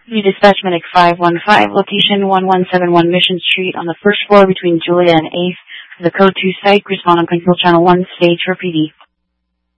New Dispatch Medic 515, location 1171 Mission Street on the first floor between Julia and 8th. For the Code 2 site, respond on Control Channel 1, stage for PD.